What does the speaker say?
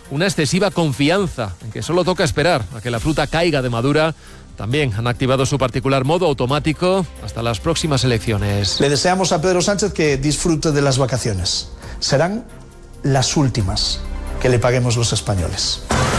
una excesiva confianza en que solo toca esperar a que la fruta caiga de madura, también han activado su particular modo automático hasta las próximas elecciones. Le deseamos a Pedro Sánchez que disfrute de las vacaciones. Serán las últimas que le paguemos los españoles.